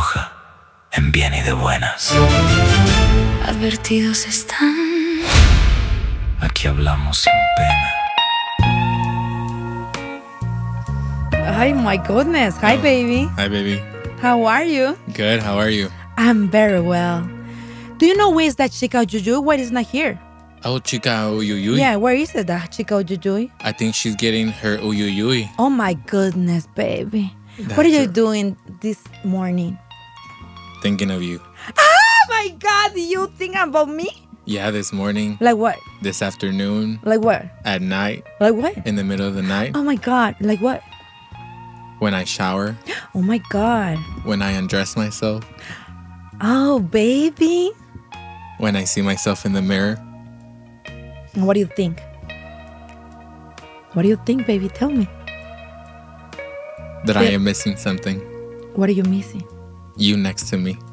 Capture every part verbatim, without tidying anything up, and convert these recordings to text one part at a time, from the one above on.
roja, en bien y de buenas. Advertidos están. Aquí hablamos sin pena. Hi, my goodness. Hi, Oh. baby. Hi, baby. How are you? Good. How are you? I'm very well. Do you know where is that Chica Juju? Why is not here? Oh, chica uyuyuy. Yeah, where is it, that Chica Juju? I think she's getting her uyuyuy. Oh my goodness, baby. That's What are you her. doing this morning? Thinking of you. Oh my God, you think about me? Yeah, this morning, Like what? this afternoon, Like what? at night, Like what? in the middle of the night, Oh my God, like what? when I shower, Oh my God. when I undress myself, Oh, baby. when I see myself in the mirror. What do you think? What do you think, baby? Tell me. That I Yeah. am missing something. What are you missing? You next to me.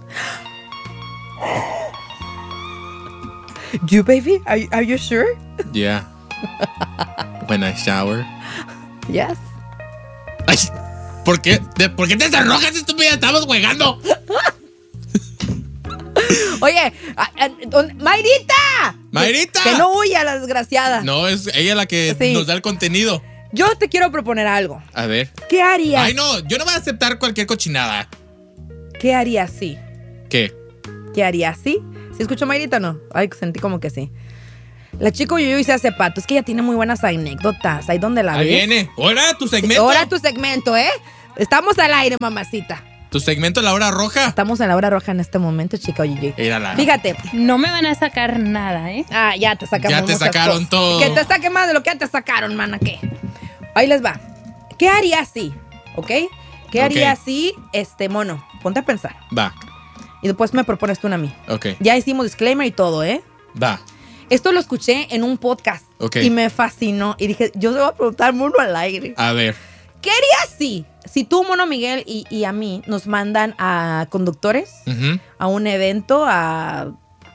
You, baby? Are you, are you sure? Yeah. When I shower. Yes. Ay, ¿por qué? ¿De- ¿Por qué te desarrojas, estúpida? Estamos jugando. Oye, a- a- don- ¡Mayrita! ¡Mayrita! Que no huya la desgraciada. No, es ella la que Sí. nos da el contenido. Yo te quiero proponer algo. A ver. ¿Qué harías? Ay, no, yo no voy a aceptar cualquier cochinada. ¿Qué harías sí? ¿Qué? ¿Qué harías sí? ¿Sí escuchó Mayrita o no? Ay, sentí como que sí. La chico Yuyuy se hace pato. Es que ella tiene muy buenas anécdotas. Ahí donde la Ahí ves. viene. Ahora tu segmento. Ahora tu segmento, ¿eh? Estamos al aire, mamacita. Tu segmento, la hora roja. Estamos en la hora roja en este momento, chica Yuyuy. Mírala. Fíjate. No me van a sacar nada, ¿eh? Ah, ya te sacamos Ya te muchas sacaron cosas. todo. Que te saque más de lo que ya te sacaron, mana, ¿qué? Ahí les va. ¿Qué haría si? ¿Ok? ¿Qué haría Ok. si, este, mono? Ponte a pensar. Va. Y después me propones tú una a mí. Ok. Ya hicimos disclaimer y todo, ¿eh? Va. Esto lo escuché en un podcast. Ok. Y me fascinó. Y dije, yo te voy a preguntar mono al aire. A ver. ¿Qué haría si? Si tú, mono Miguel, y, y a mí nos mandan a conductores Ujú. a un evento a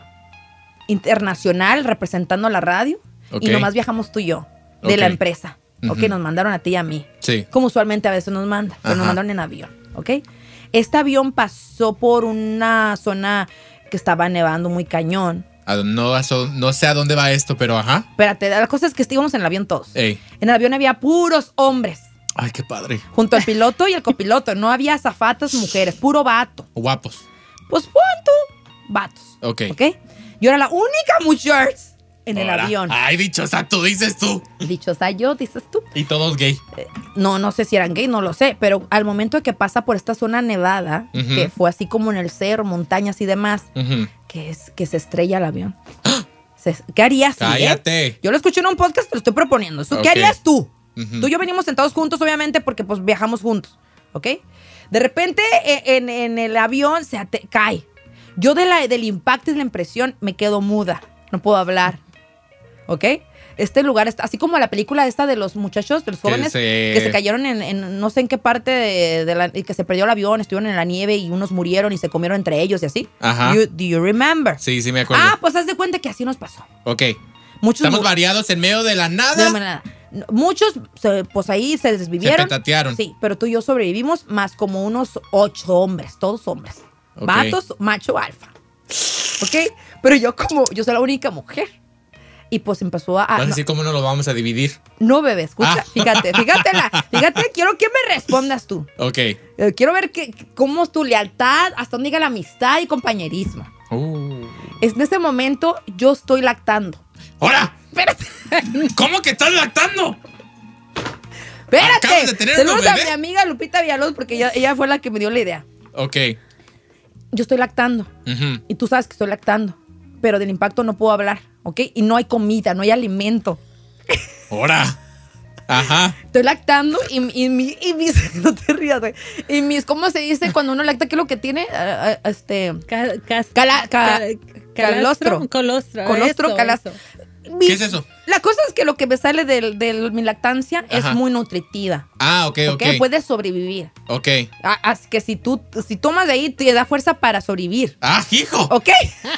internacional representando la radio Ok. y nomás viajamos tú y yo de Ok. la empresa. Ok, Ujú. nos mandaron a ti y a mí. Sí. Como usualmente a veces nos mandan, pero nos Ajá. mandaron en avión. Ok. Este avión pasó por una zona que estaba nevando muy cañón. A- No, a so- no sé a dónde va esto, pero ajá. Espérate, la cosa es que estábamos en el avión todos. Ey. En el avión había puros hombres, Ay, qué padre. junto al piloto y el copiloto. No había azafatas mujeres, puro vato. Guapos. Pues pon tú, vatos. Ok. ¿Ok? Yo era la única mujer en el Ahora. avión. Ay, dichosa, tú dices tú. Dichosa yo, dices tú. Y todos gay. No, no sé si eran gay, no lo sé, pero al momento de que pasa por esta zona nevada, Ujú. que fue así como en el cerro, montañas y demás, Ujú. que es que se estrella el avión. Se- ¿Qué harías? tú, eh? Cállate. Yo lo escuché en un podcast, te lo estoy proponiendo. ¿Qué Ok. harías tú? Ujú. Tú y yo venimos sentados juntos, obviamente, porque pues viajamos juntos, ¿ok? De repente e- en, en el avión se ate- cae. Yo de la, del impacto y de la impresión me quedo muda, no puedo hablar, ¿ok? Este lugar está así como la película esta de los muchachos, de los Que jóvenes se- que se cayeron en, en no sé en qué parte de, de la, y que se perdió el avión, estuvieron en la nieve y unos murieron y se comieron entre ellos y así. Ajá. You- do you remember? Sí, sí me acuerdo. Ah, pues haz de cuenta que así nos pasó. Ok. Muchos Estamos mu- variados en medio de la de nada. manera- no, muchos, se- pues ahí se desvivieron. Se petatearon. Sí, pero tú y yo sobrevivimos más como unos ocho hombres, todos hombres. Ok. Vatos, macho, alfa. ¿Ok? Pero yo como, yo soy la única mujer. Y pues empezó a... a- Vas a no, decir cómo no lo vamos a dividir. no, bebé, escucha, Ah. fíjate, fíjate, la, fíjate, quiero que me respondas tú. Ok. Eh, quiero ver que, cómo es tu lealtad, hasta dónde llega la amistad y compañerismo. Uh. Es, en este momento yo estoy lactando. ¡Ahora! Espérate. ¿Cómo que estás lactando? Espérate. Acabas de tener Saludos uno, a bebé. mi amiga Lupita Villalobos porque ella, ella fue la que me dio la idea. Ok. Yo estoy lactando Ujú. y tú sabes que estoy lactando, pero del impacto no puedo hablar, ¿ok? Y no hay comida, no hay alimento. ¡Ahora! Ajá. Estoy lactando y, y, mi- y mis... No te rías, güey. Y mis... ¿Cómo se dice cuando uno lacta? ¿Qué es lo que tiene? Ah, ah, este... Ca- cas- Cala- ca- ca- calostro. Colostro. Colostro, eso, calastro. eso. Mi- ¿Qué es eso? La cosa es que lo que me sale de, de mi lactancia Ajá. es muy nutritiva. Ah, ok, ok. ¿Ok? Puedes sobrevivir. Ok. Ah, así que si tú si tomas de ahí, te da fuerza para sobrevivir. ¡Ah, hijo! ¿Ok?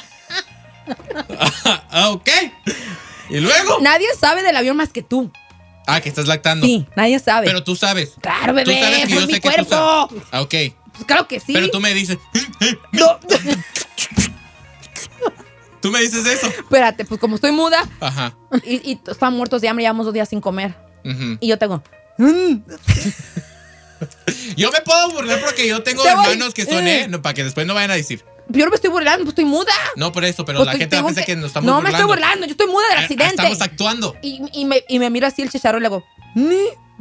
Ah, ok. ¿Y luego? Nadie sabe del avión más que tú. Ah, que estás lactando. Sí, nadie sabe. Pero tú sabes. Claro, Tú bebé, sabes que por yo mi sé que tú cuerpo. sabes. Ah, ok. Pues claro que sí. Pero tú me dices. No. Tú me dices eso. Espérate, pues como estoy muda Ajá. y, y están muertos de hambre, llevamos dos días sin comer. Uh-huh. Y yo tengo. Mm. Yo me puedo burlar porque yo tengo Te voy- hermanos que son, ¿eh? No, para que después no vayan a decir. Yo no me estoy burlando, pues estoy muda. No por eso, pero Pues la te- gente va a tengo pensar que, nos estamos No burlando. me estoy burlando, yo estoy muda del Eh, accidente. Estamos actuando. Y, y, me, y me miro así el chicharro y le hago. "Mm".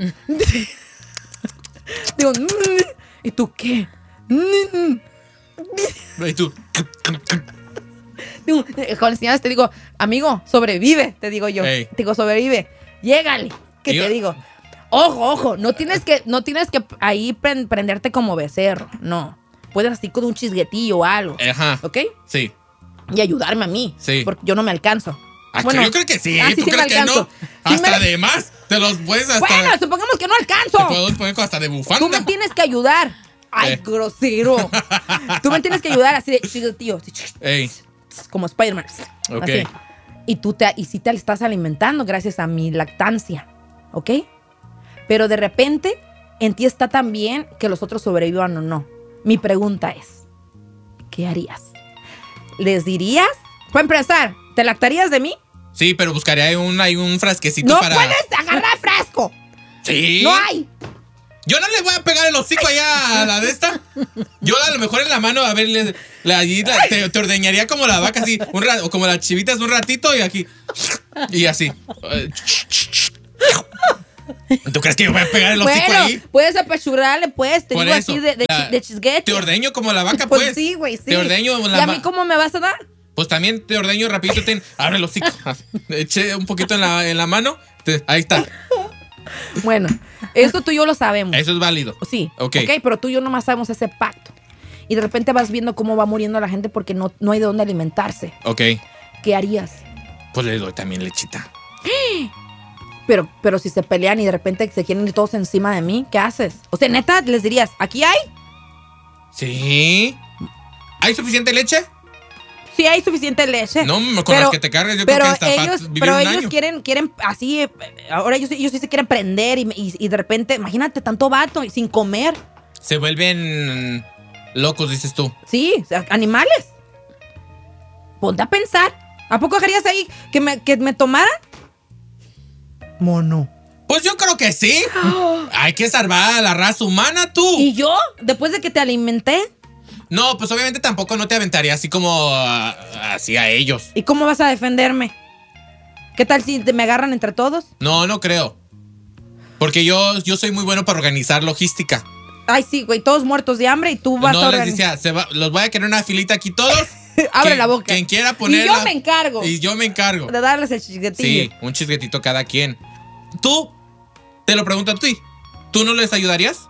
Digo, "Mm". ¿Y tú qué? "Mm". Y tú. Digo, con las señales te digo, amigo, sobrevive, te digo yo. Ey. Te digo, sobrevive. Llégale. ¿Qué Y te yo- digo? Ojo, ojo, no tienes que, no tienes que ahí pre- prenderte como becerro, no. Puedes así con un chisguetillo o algo, Ajá. ¿ok? Sí. Y ayudarme a mí, Sí. porque yo no me alcanzo. Ah, yo creo que sí. ah, ¿Tú sí crees me que no? alcanzo. Sí Hasta me- de más. Te los puedes hasta. Bueno, supongamos que no alcanzo. Te puedo poner con hasta de bufanda. Tú me tienes que ayudar. Ay, Eh. grosero. Tú me tienes que ayudar así de chisguetillo, así, Ey. como Spider-Man. Ok. Así. Y tú te, y sí te estás alimentando gracias a mi lactancia, ¿ok? Pero de repente en ti está tan bien que los otros sobrevivan o no. Mi pregunta es, ¿qué harías? ¿Les dirías? Para empezar, ¿te lactarías de mí? Sí, pero buscaré ahí un, ahí un frasquecito No para. puedes agarrar frasco. Sí. No hay. Yo no le voy a pegar el hocico allá a la de esta. Yo a lo mejor en la mano, a ver, le, le- allí la- te, te ordeñaría como la vaca así, un ra- o como las chivitas un ratito y aquí. Y así. ¿Tú crees que yo voy a pegar el hocico Bueno, ahí? puedes apachurrarle, pues, te Por digo eso, así de, de, la- de chisguete. Te ordeño como la vaca, Pues pues. sí, güey, sí. Te ordeño la ¿Y a ma- mí cómo me vas a dar? Pues también te ordeño rapidito, ten, abre el hocico. Eché un poquito en la, en la mano. te- ahí está. Bueno, eso tú y yo lo sabemos. Eso es válido. Sí, Ok. ok, pero tú y yo nomás sabemos ese pacto. Y de repente vas viendo cómo va muriendo la gente porque no, no hay de dónde alimentarse. Ok. ¿Qué harías? Pues le doy también lechita. Pero, pero si se pelean y de repente se quieren ir todos encima de mí, ¿qué haces? O sea, neta, les dirías, ¿aquí hay? Sí. ¿Hay suficiente leche? Sí hay suficiente leche. No, con Pero- las que te cargues, yo pero creo que hasta para ellos, vivir pero un ellos año. quieren, quieren así, eh, ahora ellos, ellos sí se quieren prender y, y- y de repente, imagínate, tanto vato y sin comer. Se vuelven locos, dices tú. Sí, o sea, animales. Ponte a pensar. ¿A poco dejarías ahí que me, que me tomaran? Mono. Pues yo creo que sí. Hay que salvar a la raza humana, tú. ¿Y yo? Después de que te alimenté. No, pues obviamente tampoco no te aventaría así como ah, así a ellos. ¿Y cómo vas a defenderme? ¿Qué tal si te me agarran entre todos? No, no creo. Porque yo, yo soy muy bueno para organizar logística. Ay, sí, güey, todos muertos de hambre y tú vas no a les organizar. decía, se va- los voy a querer una filita aquí todos. Abre Quien- la boca. Quien quiera poner. Y yo me encargo Y yo me encargo. de darles el chisguetillo. Sí, un chisguetito cada quien. Tú, te lo pregunto a ti. ¿Tú no les ayudarías?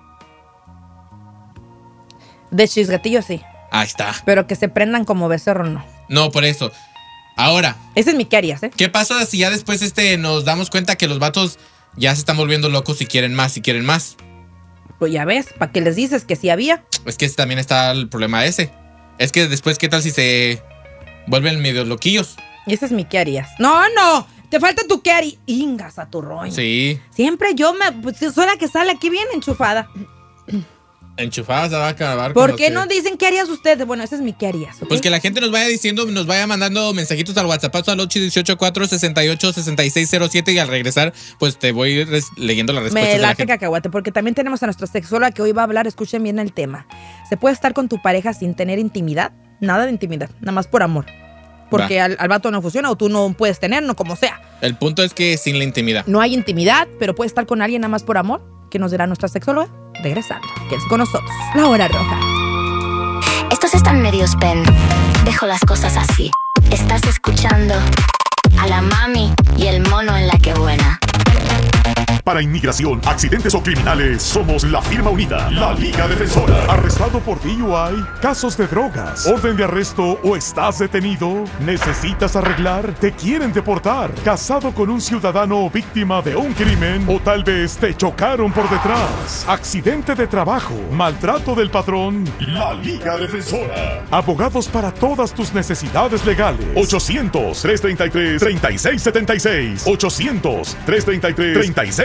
De chisguetillo sí. Ahí está. Pero que se prendan como becerro no. No, por eso. Ahora, Ese es mi qué harías, ¿eh? ¿qué pasa si ya después este, nos damos cuenta que los vatos ya se están volviendo locos y quieren más y quieren más? Pues ya ves, ¿para qué les dices que sí había? Es que ese también está el problema ese. Es que después, ¿qué tal si se vuelven medio loquillos? Y ese es mi qué harías. No, no. Te falta tu qué harías. Ingas a tu roña. Sí. Siempre yo me. Pues, soy la que sale aquí bien enchufada. Enchufadas se va a acabar. ¿Por con qué los no que- dicen qué harías ustedes? Bueno, ese es mi qué harías. ¿ok? Pues que la gente nos vaya diciendo, nos vaya mandando mensajitos al WhatsApp al ocho uno ocho, cuatro seis ocho, seis seis cero siete y al regresar, pues te voy res- leyendo las respuestas Me de la late gente. cacahuate, porque también tenemos a nuestra sexóloga que hoy va a hablar. Escuchen bien el tema. ¿Se puede estar con tu pareja sin tener intimidad? Nada de intimidad, nada más por amor. Porque Va. al, al vato no funciona o tú no puedes tener, no como sea. El punto es que sin la intimidad. No hay intimidad, pero puedes estar con alguien nada más por amor. ¿Qué nos dirá nuestra sexóloga? Regresando. Quédense con nosotros. La hora roja. Estos están medios pen. Dejo las cosas así. Estás escuchando a la mami y el mono en la que buena. Para inmigración, accidentes o criminales, somos la firma unida, la Liga Defensora. ¿Arrestado por D U I? ¿Casos de drogas? ¿Orden de arresto o estás detenido? ¿Necesitas arreglar? ¿Te quieren deportar? ¿Casado con un ciudadano víctima de un crimen? ¿O tal vez te chocaron por detrás? ¿Accidente de trabajo? ¿Maltrato del patrón? La Liga Defensora. Abogados para todas tus necesidades legales. ochocientos, trescientos treinta y tres, treinta y seis setenta y seis. ochocientos, trescientos treinta y tres, treinta y seis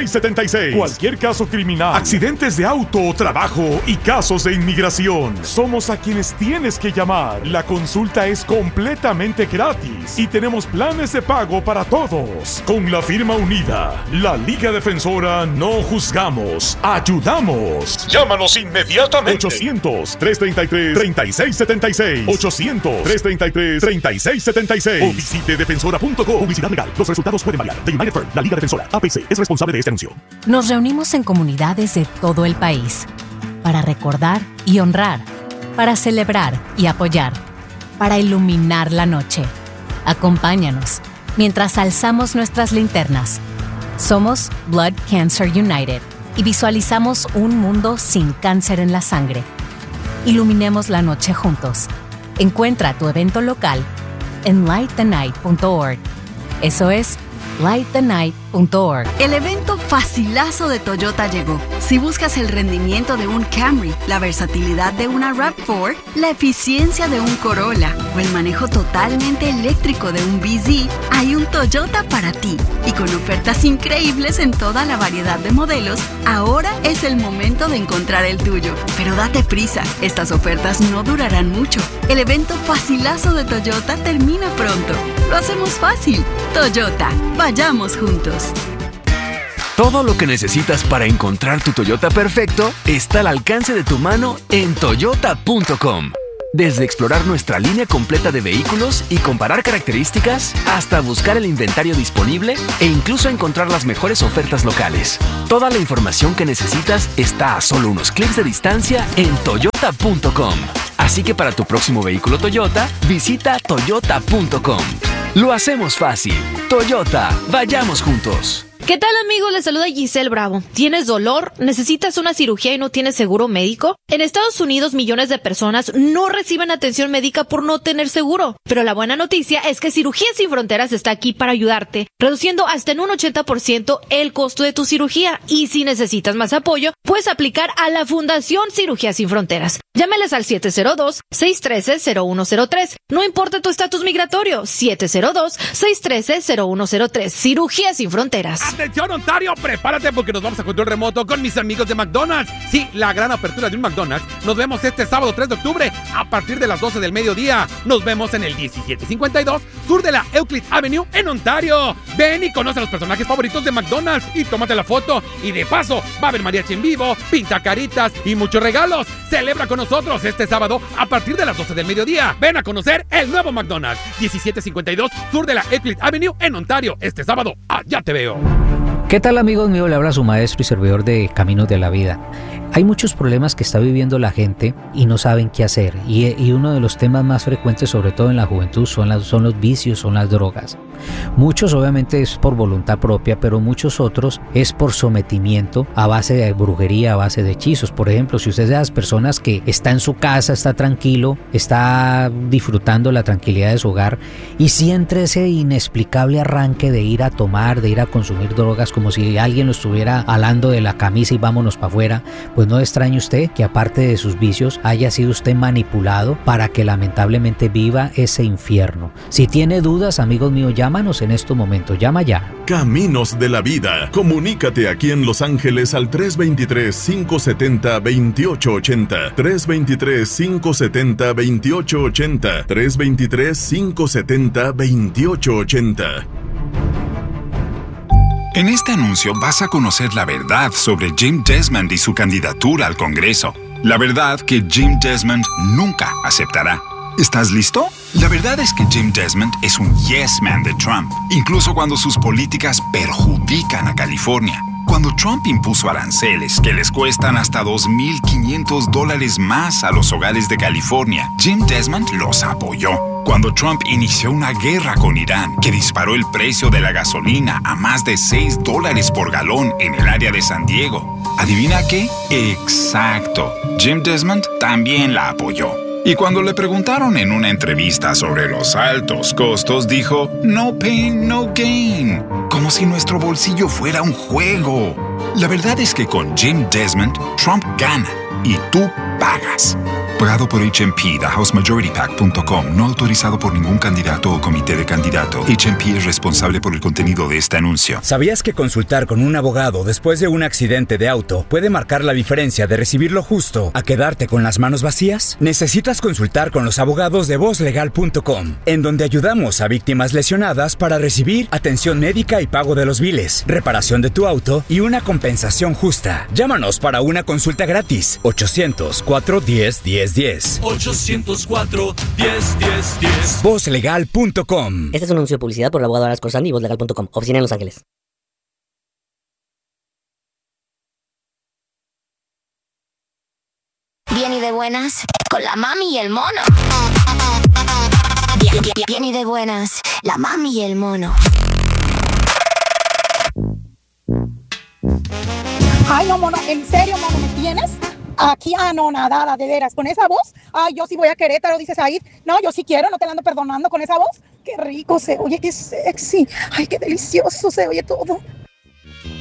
seis siete seis. Cualquier caso criminal, accidentes de auto, trabajo y casos de inmigración. Somos a quienes tienes que llamar. La consulta es completamente gratis y tenemos planes de pago para todos. Con la firma unida, la Liga Defensora, no juzgamos, ayudamos. Llámanos inmediatamente. ochocientos, trescientos treinta y tres, treinta y seis setenta y seis. ochocientos, trescientos treinta y tres, treinta y seis setenta y seis. O visite defensora punto com. Publicidad legal. Los resultados pueden variar. The United Firm, la Liga Defensora, A P C, es responsable de este anuncio. Nos reunimos en comunidades de todo el país para recordar y honrar, para celebrar y apoyar, para iluminar la noche. Acompáñanos mientras alzamos nuestras linternas. Somos Blood Cancer United y visualizamos un mundo sin cáncer en la sangre. Iluminemos la noche juntos. Encuentra tu evento local en light the night punto org. Eso es light the night punto org. El evento facilazo de Toyota llegó. Si buscas el rendimiento de un Camry, la versatilidad de una RAV cuatro, la eficiencia de un Corolla o el manejo totalmente eléctrico de un B Z, hay un Toyota para ti. Y con ofertas increíbles en toda la variedad de modelos, ahora es el momento de encontrar el tuyo. Pero date prisa, estas ofertas no durarán mucho. El evento facilazo de Toyota termina pronto. Lo hacemos fácil. Toyota, vayamos juntos. Todo lo que necesitas para encontrar tu Toyota perfecto está al alcance de tu mano en toyota punto com. Desde explorar nuestra línea completa de vehículos y comparar características, hasta buscar el inventario disponible e incluso encontrar las mejores ofertas locales. Toda la información que necesitas está a solo unos clics de distancia en toyota punto com. Así que para tu próximo vehículo Toyota, visita toyota punto com. Lo hacemos fácil. Toyota, vayamos juntos. ¿Qué tal, amigos? Les saluda Giselle Bravo. ¿Tienes dolor? ¿Necesitas una cirugía y no tienes seguro médico? En Estados Unidos, millones de personas no reciben atención médica por no tener seguro. Pero la buena noticia es que Cirugías Sin Fronteras está aquí para ayudarte, reduciendo hasta en un ochenta por ciento el costo de tu cirugía. Y si necesitas más apoyo, puedes aplicar a la Fundación Cirugías Sin Fronteras. Llámales al siete cero dos, seis uno tres, cero uno cero tres. No importa tu estatus migratorio, siete cero dos, seis uno tres, cero uno cero tres. Cirugías Sin Fronteras. ¡Atención, Ontario! Prepárate porque nos vamos a control remoto con mis amigos de McDonald's. Sí, la gran apertura de un McDonald's. Nos vemos este sábado tres de octubre a partir de las doce del mediodía. Nos vemos en el diecisiete cincuenta y dos sur de la Euclid Avenue en Ontario. Ven y conoce a los personajes favoritos de McDonald's y tómate la foto. Y de paso, va a haber mariachi en vivo, pintacaritas y muchos regalos. Celebra con nosotros este sábado a partir de las doce del mediodía. Ven a conocer el nuevo McDonald's. diecisiete cincuenta y dos sur de la Euclid Avenue en Ontario. Este sábado, allá te veo. ¿Qué tal, amigos míos? Le habla su maestro y servidor de Caminos de la Vida. Hay muchos problemas que está viviendo la gente y no saben qué hacer. Y, y uno de los temas más frecuentes, sobre todo en la juventud, son, las, son los vicios, son las drogas. Muchos obviamente es por voluntad propia, pero muchos otros es por sometimiento a base de brujería, a base de hechizos. Por ejemplo, si usted es de las personas que está en su casa, está tranquilo, está disfrutando la tranquilidad de su hogar y siente ese inexplicable arranque de ir a tomar, de ir a consumir drogas, como si alguien lo estuviera alando de la camisa y vámonos para afuera, pues no extrañe usted que aparte de sus vicios haya sido usted manipulado para que lamentablemente viva ese infierno. Si tiene dudas, amigos míos, llámanos en estos momentos, llama ya. Caminos de la Vida. Comunícate aquí en Los Ángeles al tres dos tres, cinco siete cero, dos ocho ocho cero, tres dos tres, cinco siete cero, dos ocho ocho cero, tres dos tres, cinco siete cero, dos ocho ocho cero. En este anuncio vas a conocer la verdad sobre Jim Desmond y su candidatura al Congreso. La verdad que Jim Desmond nunca aceptará. ¿Estás listo? La verdad es que Jim Desmond es un yes man de Trump, incluso cuando sus políticas perjudican a California. Cuando Trump impuso aranceles que les cuestan hasta dos mil quinientos dólares más a los hogares de California, Jim Desmond los apoyó. Cuando Trump inició una guerra con Irán que disparó el precio de la gasolina a más de seis dólares por galón en el área de San Diego, ¿adivina qué? Exacto, Jim Desmond también la apoyó. Y cuando le preguntaron en una entrevista sobre los altos costos, dijo, no pain, no gain, como si nuestro bolsillo fuera un juego. La verdad es que con Jim Desmond, Trump gana y tú pagas. Pagado por H M P, the house majority pack punto com. No autorizado por ningún candidato o comité de candidato. H M P es responsable por el contenido de este anuncio. ¿Sabías que consultar con un abogado después de un accidente de auto puede marcar la diferencia de recibir lo justo a quedarte con las manos vacías? Necesitas consultar con los abogados de voz legal punto com, en donde ayudamos a víctimas lesionadas para recibir atención médica y pago de los biles, reparación de tu auto y una compensación justa. Llámanos para una consulta gratis. ochocientos, cuatro diez, diez diez. ochocientos cuatro, diez, diez, diez. voz legal punto com. Este es un anuncio de publicidad por el abogado Aras Corsandi y voz legal punto com. Oficina en Los Ángeles. Bien y de buenas, con la mami y el mono. Bien, bien, bien y de buenas, la mami y el mono. Ay, no, mono, en serio, mono, ¿me tienes? Aquí anonadada, de veras, con esa voz. Ay, yo sí voy a Querétaro, dices ahí. No, yo sí quiero, no te la ando perdonando con esa voz. Qué rico se oye, qué sexy. Ay, qué delicioso se oye todo.